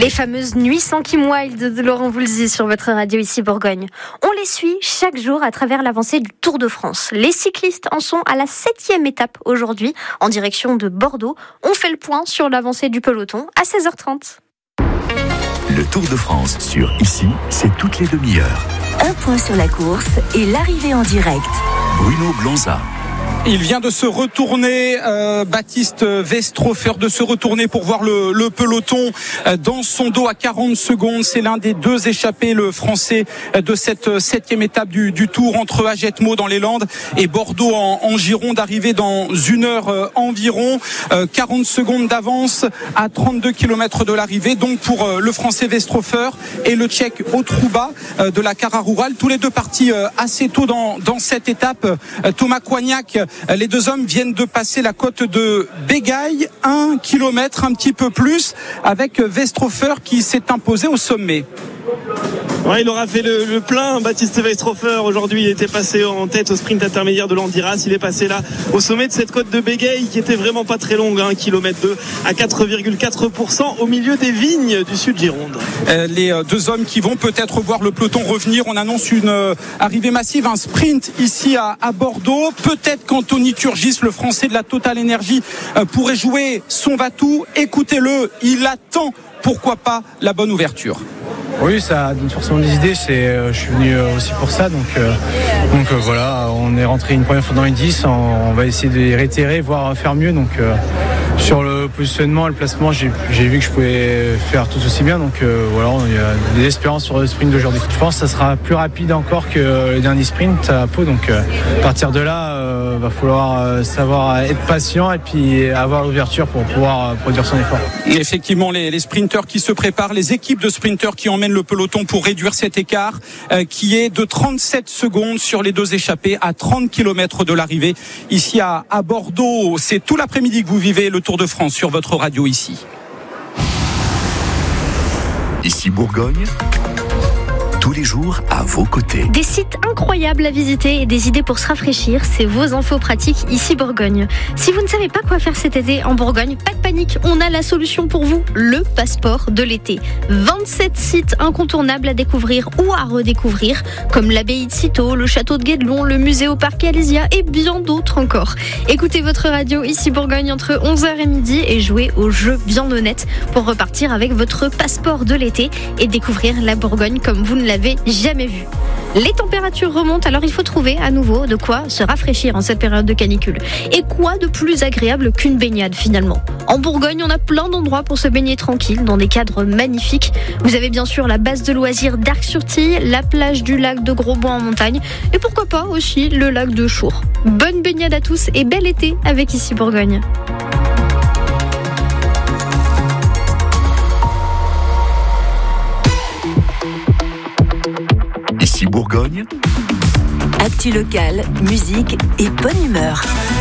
Les fameuses nuits Sanky Wild de Laurent Voulzy sur votre radio ici Bourgogne. On les suit chaque jour à travers l'avancée du Tour de France. Les cyclistes en sont à la 7e étape aujourd'hui, en direction de Bordeaux. On fait le point sur l'avancée du peloton à 16h30. Le Tour de France sur Ici, c'est toutes les demi-heures. Un point sur la course et l'arrivée en direct. Bruno Blanza. Il vient de se retourner, Baptiste Westrhofer, de se retourner pour voir le peloton dans son dos à 40 secondes. C'est l'un des deux échappés, le français, de cette 7e étape du Tour entre Agetmo dans les Landes et Bordeaux en Gironde, arrivé dans une heure environ. 40 secondes d'avance à 32 km de l'arrivée. Donc pour le français Westrhofer et le tchèque Otruba de la Cara Rural, tous les deux partis assez tôt dans cette étape. Thomas Coignac, les deux hommes viennent de passer la côte de Bégaï, 1 km, un petit peu plus, avec Westrhofer qui s'est imposé au sommet. Ouais, il aura fait le plein, Baptiste Westrhofer. Aujourd'hui, il était passé en tête au sprint intermédiaire de l'Andiras. Il est passé là, au sommet de cette côte de Bégaï, qui était vraiment pas très longue, 1 km 2 à 4,4%, au milieu des vignes du sud Gironde. Les deux hommes qui vont peut-être voir le peloton revenir. On annonce une arrivée massive, un sprint ici à Bordeaux. Peut-être qu'Anthony Turgis, le français de la Total Energy, pourrait jouer son va-tout. Écoutez-le, il attend, pourquoi pas, la bonne ouverture. Oui, ça donne forcément des idées. Je suis venu aussi pour ça. Donc voilà, on est rentré une première fois dans les 10. On va essayer de les réitérer, voire faire mieux. Donc sur le positionnement et le placement, j'ai vu que je pouvais faire tout aussi bien. Donc voilà, il y a des espérances sur le sprint d'aujourd'hui. Je pense que ça sera plus rapide encore que le dernier sprint à Pau. Donc à partir de là, va falloir savoir être patient et puis avoir l'ouverture pour pouvoir produire son effort. Et effectivement, les sprinteurs qui se préparent, les équipes de sprinteurs qui emmènent le peloton pour réduire cet écart qui est de 37 secondes sur les deux échappés à 30 km de l'arrivée ici à Bordeaux. C'est tout l'après-midi que vous vivez le Tour de France sur votre radio ici. Ici Bourgogne, tous les jours à vos côtés. Des sites incroyables à visiter et des idées pour se rafraîchir, c'est vos infos pratiques ici Bourgogne. Si vous ne savez pas quoi faire cet été en Bourgogne, pas de panique, on a la solution pour vous, le passeport de l'été. 27 sites incontournables à découvrir ou à redécouvrir, comme l'abbaye de Cîteaux, le château de Guédelon, le musée au parc Alésia et bien d'autres encore. Écoutez votre radio ici Bourgogne entre 11h et midi et jouez au jeu bien honnête pour repartir avec votre passeport de l'été et découvrir la Bourgogne comme vous ne l'avez jamais vu. Les températures remontent, alors il faut trouver à nouveau de quoi se rafraîchir en cette période de canicule. Et quoi de plus agréable qu'une baignade finalement ? En Bourgogne, on a plein d'endroits pour se baigner tranquille, dans des cadres magnifiques. Vous avez bien sûr la base de loisirs d'Arc-sur-Tille, la plage du lac de Grosbois en montagne, et pourquoi pas aussi le lac de Chour. Bonne baignade à tous et bel été avec Ici Bourgogne. Ici Bourgogne, Actu locale, musique et bonne humeur.